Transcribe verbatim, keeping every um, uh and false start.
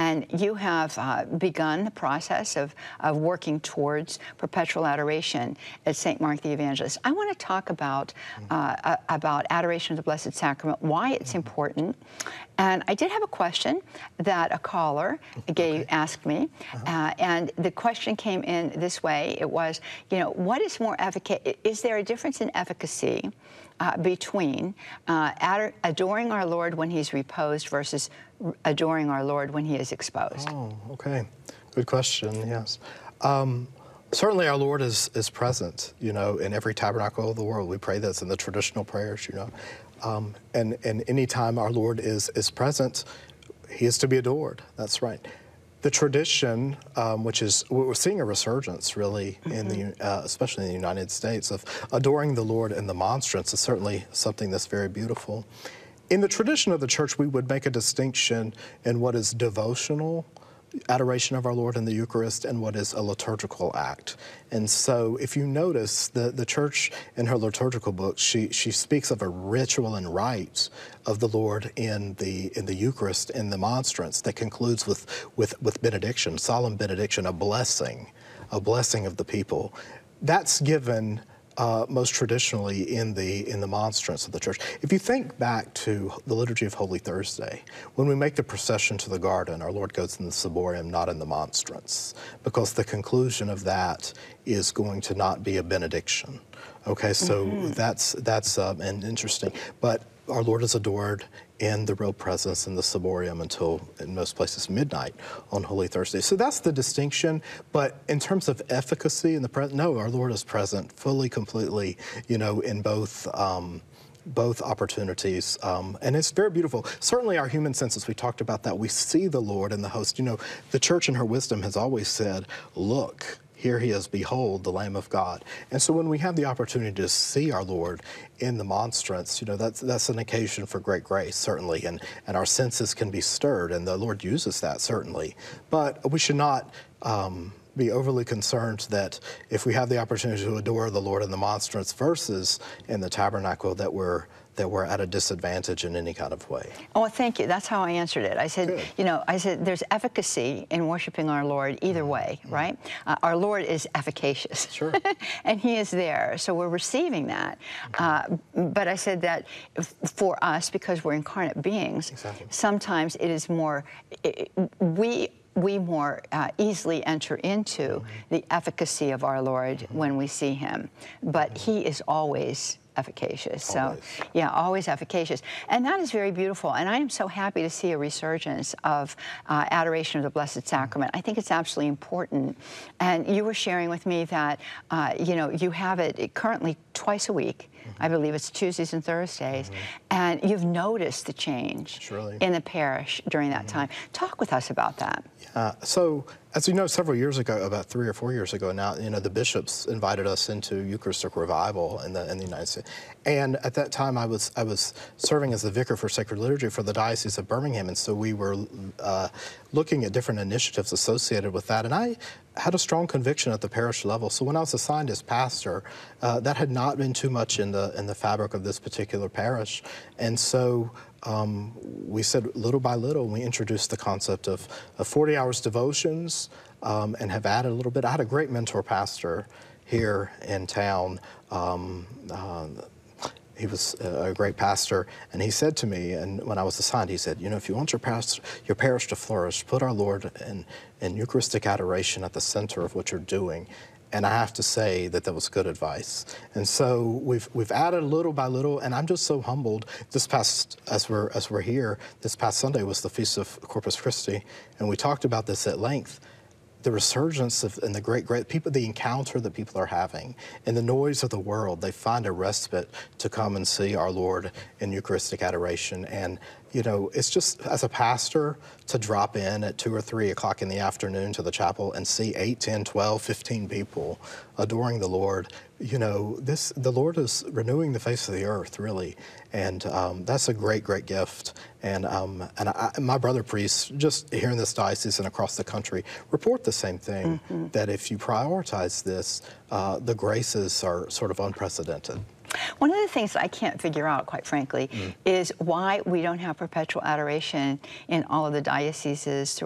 and you have uh, begun the process of, of working towards perpetual adoration at Saint Mark the Evangelist. I want to talk about, uh, uh, about adoration of the Blessed Sacrament, why it's important. And I did have a question that a caller gave, okay. asked me, uh-huh. uh, and the question came in this way. It was, you know, what is more efficacious? Is there a difference in efficacy uh, between uh, ad adoring our Lord when he's reposed versus adoring our Lord when he is exposed? Oh, okay. Good question, yes. Um, certainly our Lord is, is present, you know, in every tabernacle of the world. We pray this in the traditional prayers, you know. Um, and, and anytime our Lord is, is present, he is to be adored. That's right. The tradition, um, which is, we're seeing a resurgence really, mm-hmm. in the, uh, especially in the United States, of adoring the Lord in the monstrance is certainly something that's very beautiful. In the tradition of the church, we would make a distinction in what is devotional adoration of our Lord in the Eucharist and what is a liturgical act. And so if you notice, the, the church in her liturgical book, she, she speaks of a ritual and rite of the Lord in the, in the Eucharist, in the monstrance, that concludes with, with, with benediction, solemn benediction, a blessing, a blessing of the people. That's given Uh, most traditionally in the in the monstrance of the church. If you think back to the Liturgy of Holy Thursday, when we make the procession to the garden, our Lord goes in the ciborium, not in the monstrance, because the conclusion of that is going to not be a benediction. Okay, so mm-hmm. that's that's um, and interesting. But our Lord is adored in the real presence in the ciborium until, in most places, midnight on Holy Thursday. So that's the distinction. But in terms of efficacy in the present, no, our Lord is present fully, completely, you know, in both um, both opportunities. Um, and it's very beautiful. Certainly our human senses, we talked about that. We see the Lord in the host. You know, the church in her wisdom has always said, look, here he is, behold, the Lamb of God. And so when we have the opportunity to see our Lord in the monstrance, you know, that's, that's an occasion for great grace, certainly, and, and our senses can be stirred, and the Lord uses that, certainly. But we should not um, be overly concerned that if we have the opportunity to adore the Lord in the monstrance versus in the tabernacle, that we're that we're at a disadvantage in any kind of way. Oh, well, thank you. That's how I answered it. I said, Good. you know, I said there's efficacy in worshiping our Lord either mm-hmm. way, mm-hmm. right? Uh, our Lord is efficacious. Sure. And he is there, so we're receiving that. Mm-hmm. uh, but I said that for us, because we're incarnate beings, exactly. sometimes it is more, it, we we more uh, easily enter into mm-hmm. the efficacy of our Lord mm-hmm. when we see him. But mm-hmm. he is always efficacious. Always. So, yeah, always efficacious. And that is very beautiful. And I am so happy to see a resurgence of uh, adoration of the Blessed Sacrament. I think it's absolutely important. And you were sharing with me that, uh, you know, you have it currently twice a week. Mm-hmm. I believe it's Tuesdays and Thursdays. Mm-hmm. And you've noticed the change Surely. in the parish during that mm-hmm. time. Talk with us about that. Yeah, so as you know, several years ago, about three or four years ago now, you know, the bishops invited us into Eucharistic revival in the in the United States. And at that time, I was I was serving as the vicar for sacred liturgy for the Diocese of Birmingham, and so we were uh, looking at different initiatives associated with that. And I had a strong conviction at the parish level. So when I was assigned as pastor, uh, that had not been too much in the in the fabric of this particular parish, and so. Um, we said little by little, we introduced the concept of, of forty hours devotions um, and have added a little bit. I had a great mentor pastor here in town. Um, uh, he was a great pastor, and he said to me, and when I was assigned, he said, you know, if you want your, past, your parish to flourish, put our Lord in, in Eucharistic adoration at the center of what you're doing. And I have to say that that was good advice. And so we've we've added little by little, and I'm just so humbled. This past, as we're as we're here, this past Sunday was the Feast of Corpus Christi, and we talked about this at length. The resurgence of and the great great people, the encounter that people are having, in the noise of the world, they find a respite to come and see our Lord in Eucharistic adoration. And you know, it's just, as a pastor, to drop in at two or three o'clock in the afternoon to the chapel and see eight, ten, twelve, fifteen people adoring the Lord. You know, this the Lord is renewing the face of the earth, really, and um, that's a great, great gift. And um, and I, my brother priests, just here in this diocese and across the country, report the same thing, mm-hmm. that if you prioritize this, uh, the graces are sort of unprecedented. One of the things I can't figure out, quite frankly, mm. is why we don't have perpetual adoration in all of the dioceses